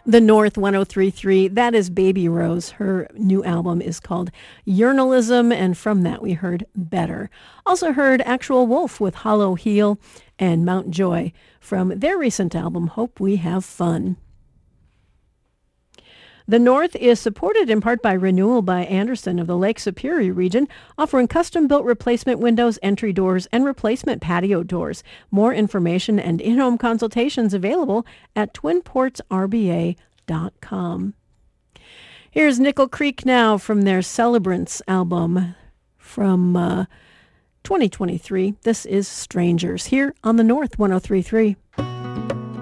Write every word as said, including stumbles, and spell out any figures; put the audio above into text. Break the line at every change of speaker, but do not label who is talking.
The North one oh three point three, that is Baby Rose. Her new album is called Journalism, and from that we heard Better. Also heard Actual Wolf with Hollow Heel and Mount Joy from their recent album, Hope We Have Fun. The North is supported in part by Renewal by Anderson of the Lake Superior region, offering custom-built replacement windows, entry doors, and replacement patio doors. More information and in-home consultations available at twin ports r b a dot com. Here's Nickel Creek now from their Celebrants album from uh, twenty twenty-three. This is Strangers here on the North one oh three point three.